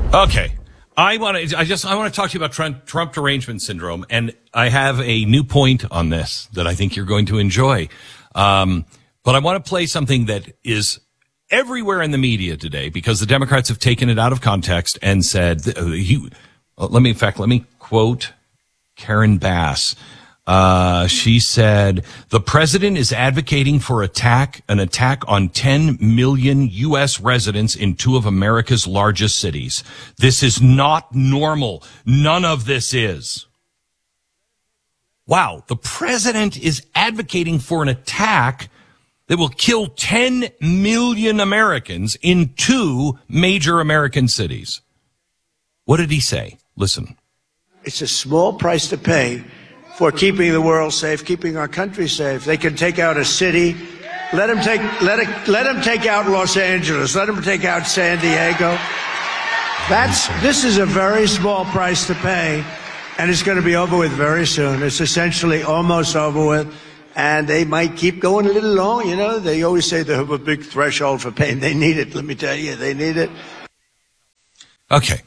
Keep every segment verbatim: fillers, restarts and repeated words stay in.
Okay. I want to, I just, I want to talk to you about Trump, Trump derangement syndrome. And I have a new point on this that I think you're going to enjoy. Um, but I want to play something that is everywhere in the media today because the Democrats have taken it out of context and said, uh, he, uh, let me, in fact, let me quote Karen Bass. Uh, she said, the president is advocating for attack, an attack on ten million U S residents in two of America's largest cities. This is not normal. None of this is. Wow. The president is advocating for an attack that will kill ten million Americans in two major American cities. What did he say? Listen. It's a small price to pay for keeping the world safe, keeping our country safe. They can take out a city. Let them take, let it, let them take out Los Angeles. Let them take out San Diego. That's, this is a very small price to pay, and it's going to be over with very soon. It's essentially almost over with, and they might keep going a little long. You know, they always say they have a big threshold for pain. They need it. Let me tell you, they need it. Okay.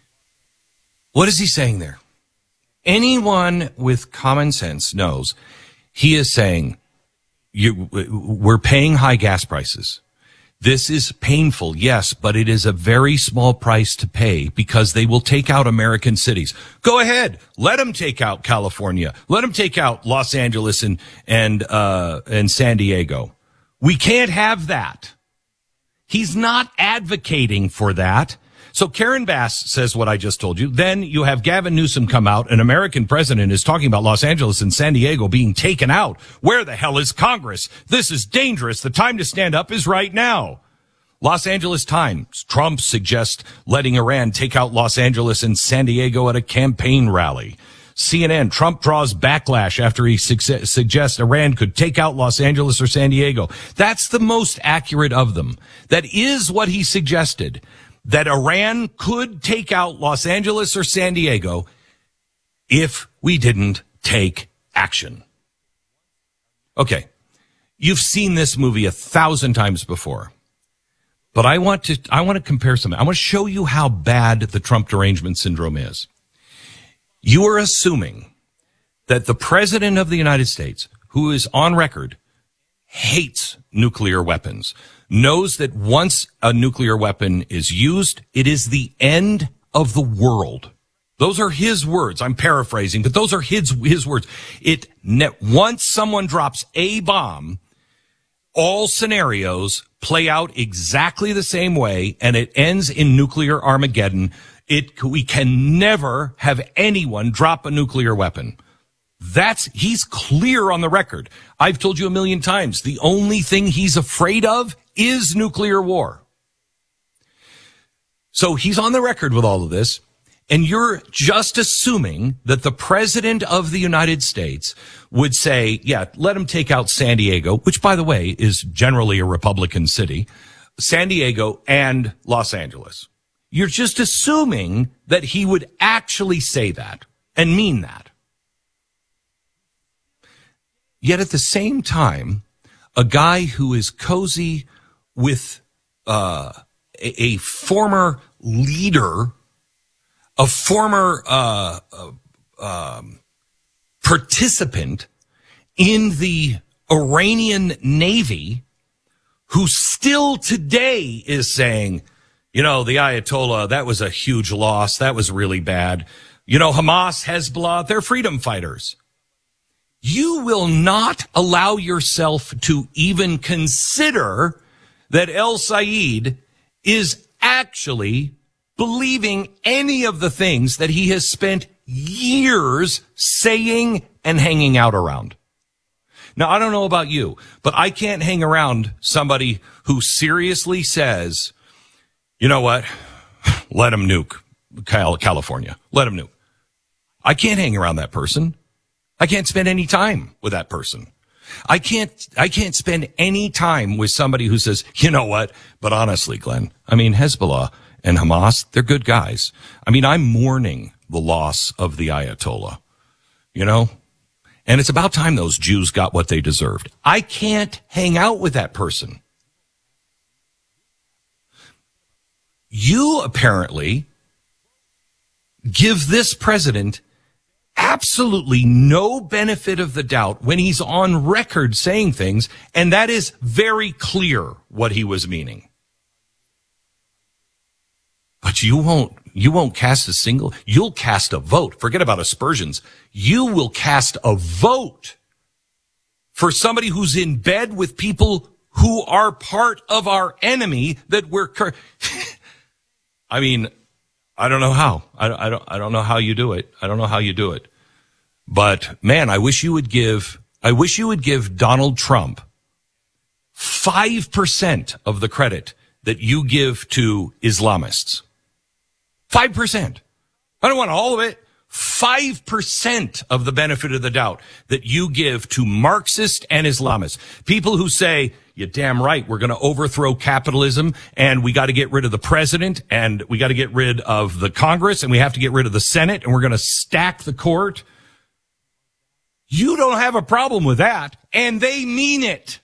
What is he saying there? Anyone with common sense knows he is saying you, we're paying high gas prices. This is painful, yes, but it is a very small price to pay because they will take out American cities. Go ahead. Let them take out California. Let them take out Los Angeles and, and, uh, and San Diego. We can't have that. He's not advocating for that. So Karen Bass says what I just told you. Then you have Gavin Newsom come out. An American president is talking about Los Angeles and San Diego being taken out. Where the hell is Congress? This is dangerous. The time to stand up is right now. Los Angeles Times. Trump suggests letting Iran take out Los Angeles and San Diego at a campaign rally. C N N. Trump draws backlash after he su- suggests Iran could take out Los Angeles or San Diego. That's the most accurate of them. That is what he suggested. That Iran could take out Los Angeles or San Diego if we didn't take action. Okay. You've seen this movie a thousand times before. But I want to, I want to compare something. I want to show you how bad the Trump derangement syndrome is. You are assuming that the president of the United States, who is on record, hates nuclear weapons, knows that once a nuclear weapon is used, it is the end of the world. Those are his words. I'm paraphrasing, but those are his, his words. It, once someone drops a bomb, all scenarios play out exactly the same way, and it ends in nuclear Armageddon. It, we can never have anyone drop a nuclear weapon. That's, he's clear on the record. I've told you a million times, the only thing he's afraid of is nuclear war. So he's on the record with all of this, and you're just assuming that the president of the United States would say, yeah, let him take out San Diego, which, by the way, is generally a Republican city, San Diego and Los Angeles. You're just assuming that he would actually say that and mean that. Yet at the same time, a guy who is cozy with uh, a, a former leader, a former uh, uh, um, participant in the Iranian Navy, who still today is saying, you know, the Ayatollah, that was a huge loss. That was really bad. You know, Hamas, Hezbollah, they're freedom fighters. You will not allow yourself to even consider that El Sayed is actually believing any of the things that he has spent years saying and hanging out around. Now, I don't know about you, but I can't hang around somebody who seriously says, you know what, let him nuke California. Let him nuke. I can't hang around that person. I can't spend any time with that person. I can't, I can't spend any time with somebody who says, you know what, but honestly, Glenn, I mean, Hezbollah and Hamas, they're good guys. I mean, I'm mourning the loss of the Ayatollah, you know, and it's about time those Jews got what they deserved. I can't hang out with that person. You apparently give this president absolutely no benefit of the doubt when he's on record saying things, and that is very clear what he was meaning. But you won't, you won't cast a single, you'll cast a vote. Forget about aspersions. You will cast a vote for somebody who's in bed with people who are part of our enemy that we're, cur- I mean, I don't know how. I, I don't, I don't know how you do it. I don't know how you do it. But man, I wish you would give, I wish you would give Donald Trump five percent of the credit that you give to Islamists. five percent. I don't want all of it. five percent of the benefit of the doubt that you give to Marxists and Islamists. People who say, you're damn right, we're going to overthrow capitalism and we got to get rid of the president and we got to get rid of the Congress and we have to get rid of the Senate and we're going to stack the court. You don't have a problem with that, and they mean it.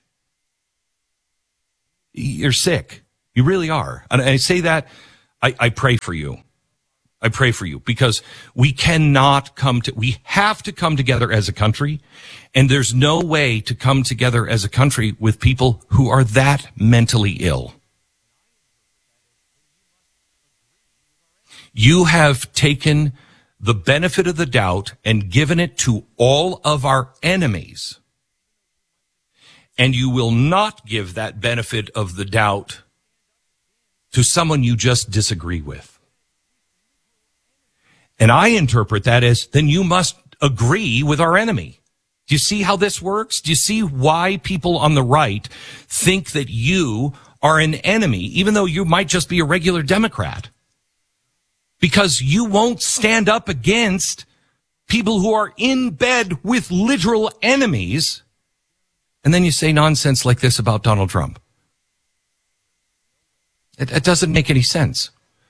You're sick. You really are. And I say that, I, I pray for you. I pray for you because we cannot come to, we have to come together as a country, and there's no way to come together as a country with people who are that mentally ill. You have taken the benefit of the doubt and given it to all of our enemies, and you will not give that benefit of the doubt to someone you just disagree with. And I interpret that as, then you must agree with our enemy. Do you see how this works? Do you see why people on the right think that you are an enemy, even though you might just be a regular Democrat? Because you won't stand up against people who are in bed with literal enemies, and then you say nonsense like this about Donald Trump. It, it doesn't make any sense.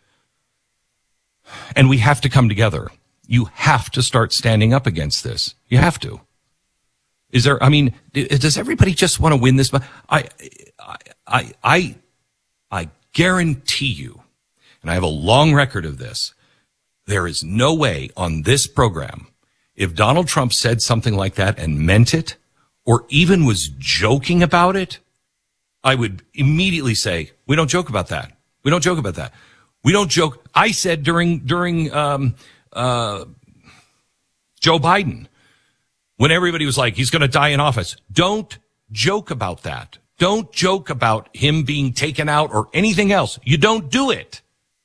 And we have to come together. You have to start standing up against this. You have to. Is there, I mean, does everybody just want to win this? I, I, I, I, I guarantee you, and I have a long record of this, there is no way on this program, if Donald Trump said something like that and meant it, or even was joking about it, I would immediately say, we don't joke about that. We don't joke about that. We don't joke. I said during, during, um, uh, Joe Biden, when everybody was like, he's going to die in office, don't joke about that. Don't joke about him being taken out or anything else. You don't do it.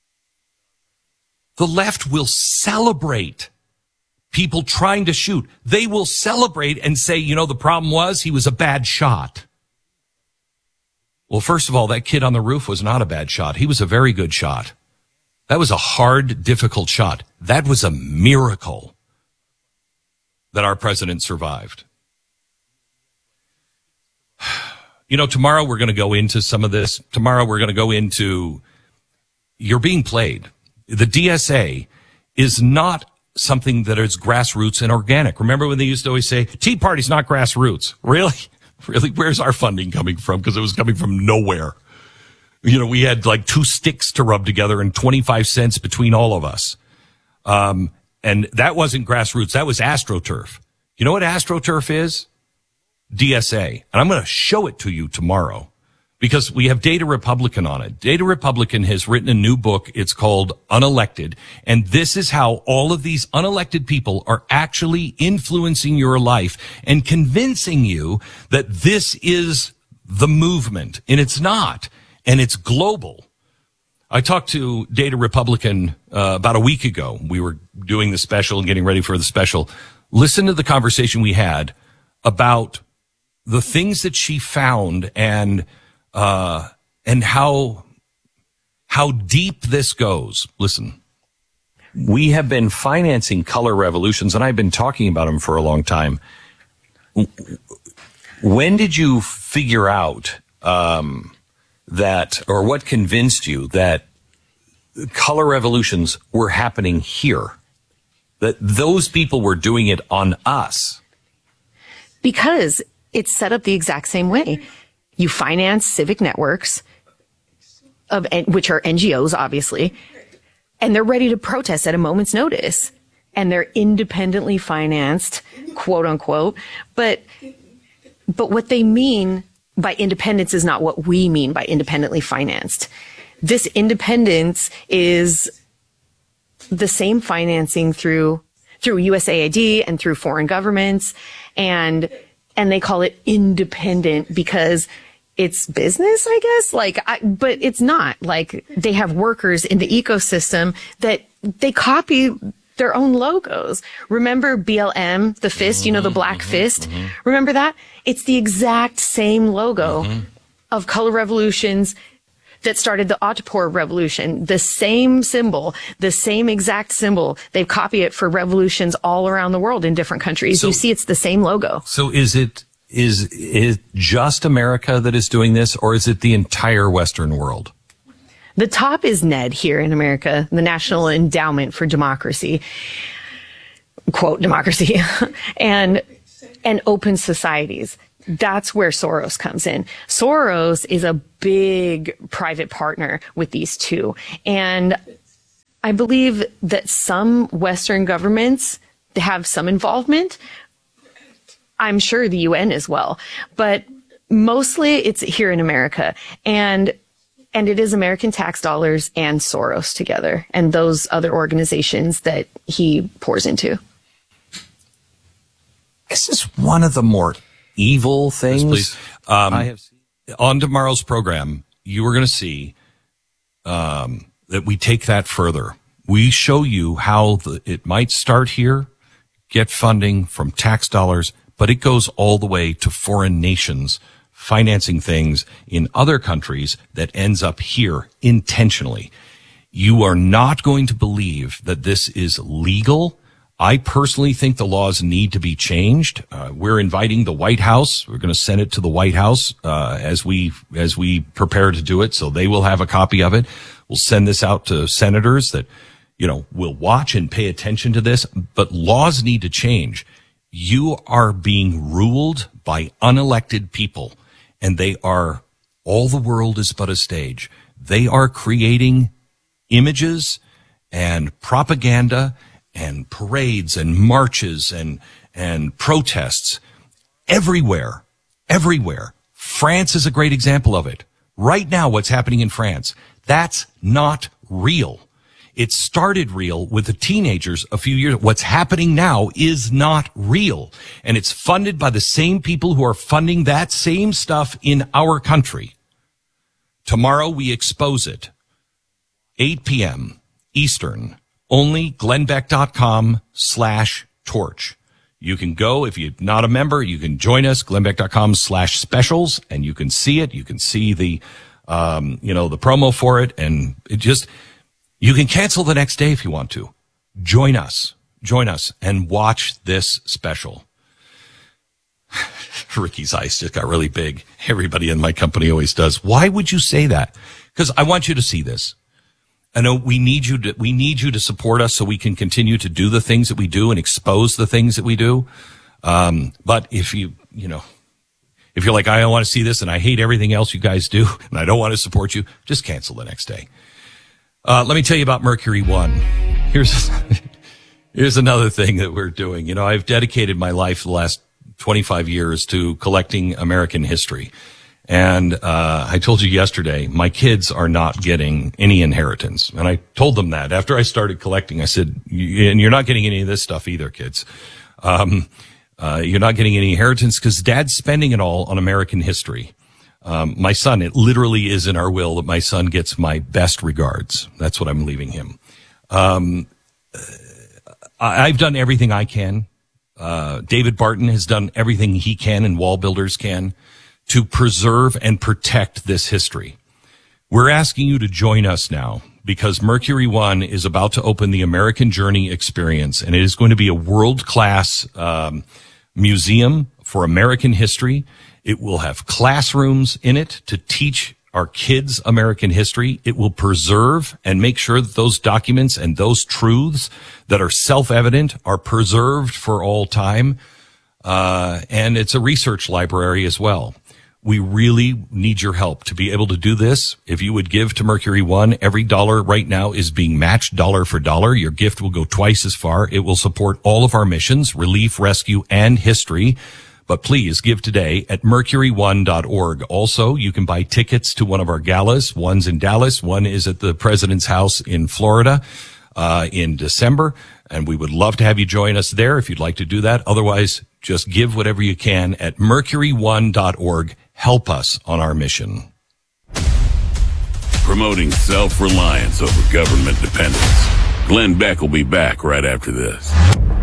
The left will celebrate people trying to shoot. They will celebrate and say, you know, the problem was he was a bad shot. Well, first of all, that kid on the roof was not a bad shot. He was a very good shot. That was a hard, difficult shot. That was a miracle that our president survived. You know, tomorrow we're going to go into some of this. Tomorrow we're going to go into, you're being played. The D S A is not something that is grassroots and organic. Remember when they used to always say, Tea Party's not grassroots. Really? Really? Where's our funding coming from? Because it was coming from nowhere. You know, we had like two sticks to rub together and twenty-five cents between all of us. Um, and that wasn't grassroots. That was AstroTurf. You know what AstroTurf is? D S A. And I'm going to show it to you tomorrow because we have Data Republican on it. Data Republican has written a new book. It's called Unelected. And this is how all of these unelected people are actually influencing your life and convincing you that this is the movement. And it's not. And it's global. I talked to Data Republican uh, about a week ago. We were doing the special and getting ready for the special. Listen to the conversation we had about the things that she found and uh and how how deep this goes. Listen. We have been financing color revolutions, and I've been talking about them for a long time. When did you figure out um that, or what convinced you that color revolutions were happening here? That those people were doing it on us? Because it's set up the exact same way. You finance civic networks, of which are N G Os, obviously, and they're ready to protest at a moment's notice. And they're independently financed, quote unquote. But, but what they mean by independence is not what we mean by independently financed. This independence is the same financing through, through U S A I D and through foreign governments. And, and they call it independent because it's business, I guess. Like, I, but it's not. Like, they have workers in the ecosystem that they copy their own logos. Remember B L M, the fist, you know, the black mm-hmm, fist? Mm-hmm. Remember that? It's the exact same logo mm-hmm. of color revolutions that started the Otapor revolution. The same symbol, the same exact symbol. They copy it for revolutions all around the world in different countries. So, you see, it's the same logo. So is it, is it just America that is doing this, or is it the entire Western world? The top is N E D here in America, the National Endowment for Democracy, quote, democracy, and, and open societies. That's where Soros comes in. Soros is a big private partner with these two. And I believe that some Western governments have some involvement. I'm sure the U N as well, but mostly it's here in America. And And it is American tax dollars and Soros together and those other organizations that he pours into. This is one of the more evil things. Yes, please. Um, I have seen. On tomorrow's program, you are going to see um, that we take that further. We show you how the, it might start here, get funding from tax dollars, but it goes all the way to foreign nations financing things in other countries that ends up here intentionally. You are not going to believe that this is legal. I personally think the laws need to be changed. Uh, we're inviting the White House. We're going to send it to the White House uh, as we as we prepare to do it, so they will have a copy of it. We'll send this out to senators that, you know, will watch and pay attention to this. But laws need to change. You are being ruled by unelected people. And they are, all the world is but a stage. They are creating images and propaganda and parades and marches and, and protests everywhere, everywhere. France is a great example of it. Right now, what's happening in France, that's not real. It started real with the teenagers a few years. What's happening now is not real. And it's funded by the same people who are funding that same stuff in our country. Tomorrow we expose it. eight p.m. Eastern. Only glenbeck.com slash torch. You can go, if you're not a member, you can join us, glenbeck.com slash specials, and you can see it. You can see the, um, you know, the promo for it. And it just... You can cancel the next day if you want to. Join us. Join us and watch this special. Ricky's eyes just got really big. Everybody in my company always does. Why would you say that? Because I want you to see this. I know we need you to, we need you to support us so we can continue to do the things that we do and expose the things that we do. Um, but if you, you know, if you're like, I don't want to see this and I hate everything else you guys do and I don't want to support you, just cancel the next day. Uh, let me tell you about Mercury One. Here's, here's another thing that we're doing. You know, I've dedicated my life the last twenty-five years to collecting American history. And, uh, I told you yesterday, my kids are not getting any inheritance. And I told them that after I started collecting, I said, and you're not getting any of this stuff either, kids. Um, uh, you're not getting any inheritance because dad's spending it all on American history. Um, my son, it literally is in our will that my son gets my best regards. That's what I'm leaving him. Um, I, I've done everything I can. Uh, David Barton has done everything he can and Wall Builders can to preserve and protect this history. We're asking you to join us now because Mercury One is about to open the American Journey Experience, and it is going to be a world-class um, museum for American history. It will have classrooms in it to teach our kids American history. It will preserve and make sure that those documents and those truths that are self-evident are preserved for all time. Uh, and it's a research library as well. We really need your help to be able to do this. If you would give to Mercury One, every dollar right now is being matched dollar for dollar. Your gift will go twice as far. It will support all of our missions, relief, rescue, and history. But please give today at mercury one dot org. Also, you can buy tickets to one of our galas. One's in Dallas. One is at the President's House in Florida uh, in December. And we would love to have you join us there if you'd like to do that. Otherwise, just give whatever you can at mercury one dot org. Help us on our mission. Promoting self-reliance over government dependence. Glenn Beck will be back right after this.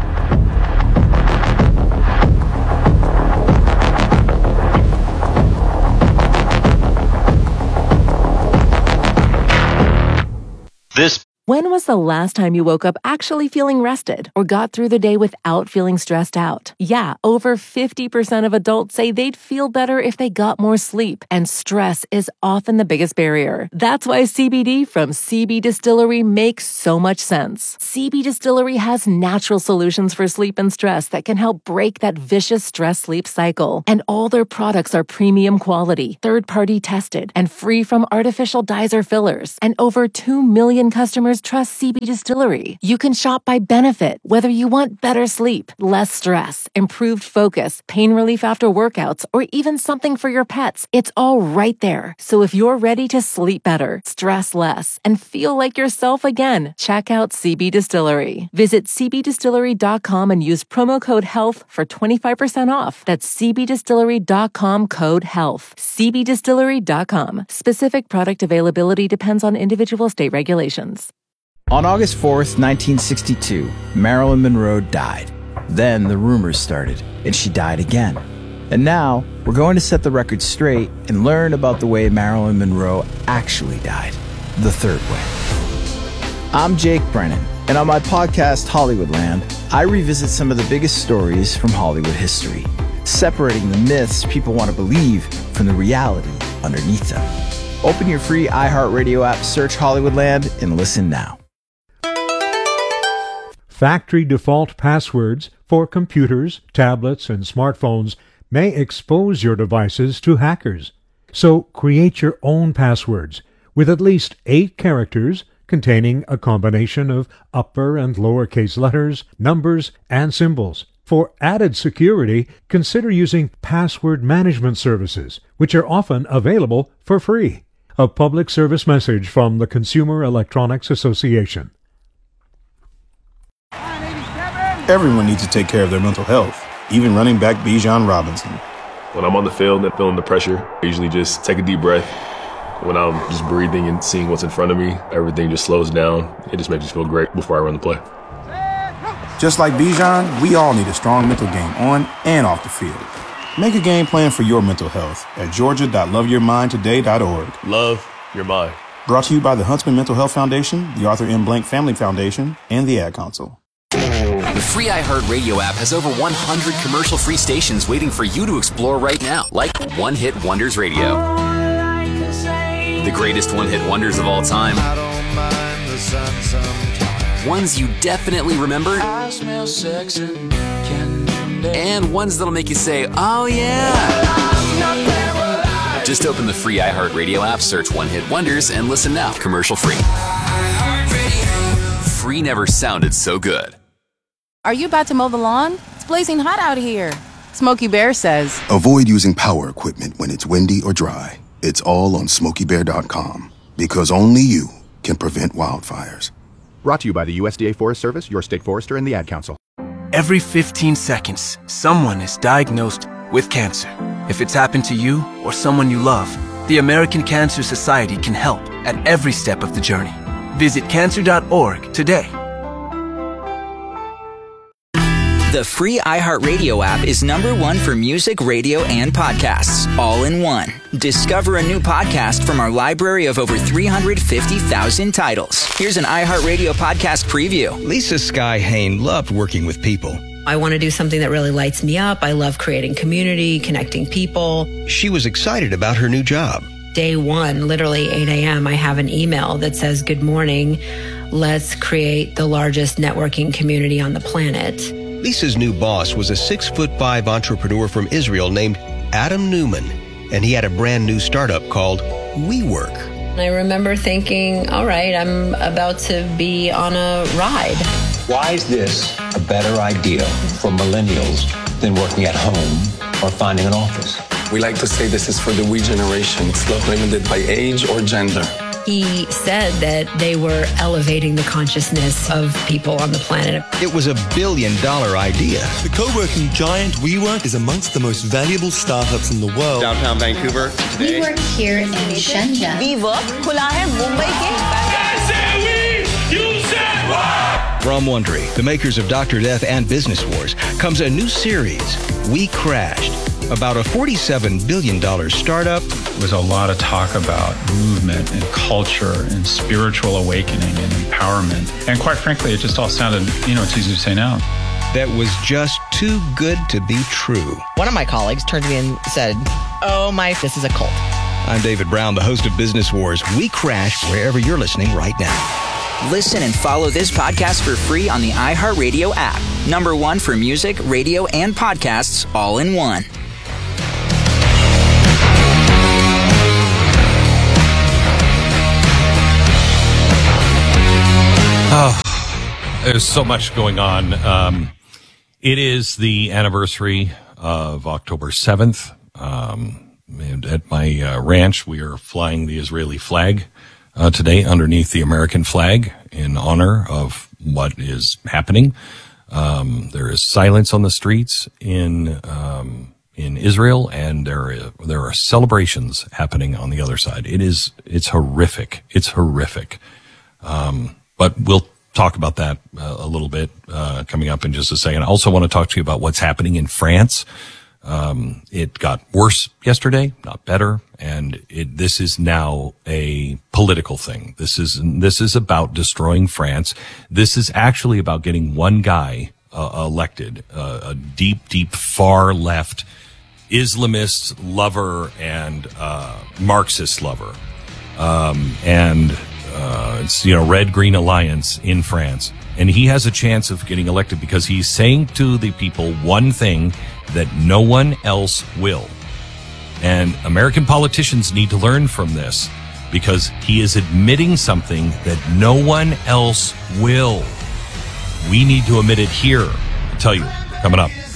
This When was the last time you woke up actually feeling rested or got through the day without feeling stressed out? Yeah, over fifty percent of adults say they'd feel better if they got more sleep, and stress is often the biggest barrier. That's why C B D from C B Distillery makes so much sense. C B Distillery has natural solutions for sleep and stress that can help break that vicious stress-sleep cycle. And all their products are premium quality, third-party tested, and free from artificial dyes or fillers. And over two million customers trust C B Distillery. You can shop by benefit, whether you want better sleep, less stress, improved focus, pain relief after workouts, or even something for your pets. It's all right there. So if you're ready to sleep better, stress less, and feel like yourself again, check out C B Distillery. Visit c b distillery dot com and use promo code HEALTH for twenty-five percent off. That's c b distillery dot com code HEALTH. c b distillery dot com. Specific product availability depends on individual state regulations. On August fourth, nineteen sixty-two, Marilyn Monroe died. Then the rumors started, and she died again. And now, we're going to set the record straight and learn about the way Marilyn Monroe actually died, the third way. I'm Jake Brennan, and on my podcast, Hollywoodland, I revisit some of the biggest stories from Hollywood history, separating the myths people want to believe from the reality underneath them. Open your free iHeartRadio app, search Hollywoodland, and listen now. Factory default passwords for computers, tablets, and smartphones may expose your devices to hackers. So create your own passwords with at least eight characters containing a combination of upper and lowercase letters, numbers, and symbols. For added security, consider using password management services, which are often available for free. A public service message from the Consumer Electronics Association. Everyone needs to take care of their mental health, even running back Bijan Robinson. When I'm on the field and feeling the pressure, I usually just take a deep breath. When I'm just breathing and seeing what's in front of me, everything just slows down. It just makes me feel great before I run the play. Just like Bijan, we all need a strong mental game on and off the field. Make a game plan for your mental health at georgia dot love your mind today dot org. Love your mind. Brought to you by the Huntsman Mental Health Foundation, the Arthur M. Blank Family Foundation, and the Ad Council. The free iHeartRadio app has over one hundred commercial-free stations waiting for you to explore right now, like One Hit Wonders Radio. The greatest one-hit wonders of all time. Ones you definitely remember. And ones that'll make you say, oh yeah. Just open the free iHeartRadio app, search One Hit Wonders, and listen now, commercial-free. Free never sounded so good. Are you about to mow the lawn? It's blazing hot out here. Smokey Bear says, avoid using power equipment when it's windy or dry. It's all on smokey bear dot com, because only you can prevent wildfires. Brought to you by the U S D A Forest Service, your state forester, and the Ad Council. Every fifteen seconds, someone is diagnosed with cancer. If it's happened to you or someone you love, the American Cancer Society can help at every step of the journey. Visit cancer dot org today. The free iHeartRadio app is number one for music, radio, and podcasts, all in one. Discover a new podcast from our library of over three hundred fifty thousand titles. Here's an iHeartRadio podcast preview. Lisa Sky Hain loved working with people. I want to do something that really lights me up. I love creating community, connecting people. She was excited about her new job. Day one, literally eight a.m., I have an email that says, good morning, let's create the largest networking community on the planet. Lisa's new boss was a six foot five entrepreneur from Israel named Adam Newman. and he had a brand new startup called WeWork. I remember thinking, all right, I'm about to be on a ride. Why is this a better idea for millennials than working at home or finding an office? We like to say this is for the we generation. It's not limited by age or gender. He said that they were elevating the consciousness of people on the planet. It was a billion dollar idea. The co-working giant WeWork is amongst the most valuable startups in the world. Downtown Vancouver today. We work here in Shenzhen. WeWork खुला है मुंबई के From Wondery, the makers of Doctor Death and Business Wars, comes a new series, We Crashed, about a forty-seven billion dollars startup. There was a lot of talk about movement and culture and spiritual awakening and empowerment. And quite frankly, it just all sounded, you know, it's easy to say now. That was just too good to be true. One of my colleagues turned to me and said, oh my, this is a cult. I'm David Brown, the host of Business Wars. We Crashed wherever you're listening right now. Listen and follow this podcast for free on the iHeartRadio app. Number one for music, radio, and podcasts all in one. Oh, there's so much going on. Um, it is the anniversary of October seventh. Um, and at my uh, ranch, we are flying the Israeli flag uh, today underneath the American flag in honor of what is happening. Um, there is silence on the streets in um, in Israel, and there is, there are celebrations happening on the other side. It is it's horrific. It's horrific. Um, But we'll talk about that uh, a little bit uh, coming up in just a second. I also want to talk to you about what's happening in France. Um, it got worse yesterday, not better, and it, this is now a political thing. This is this is about destroying France. This is actually about getting one guy uh, elected, uh, a deep, deep far left Islamist lover and uh, Marxist lover, um, and. Uh, it's, you know, Red Green Alliance in France. And he has a chance of getting elected because he's saying to the people one thing that no one else will. And American politicians need to learn from this because he is admitting something that no one else will. We need to admit it here. I'll tell you, coming up.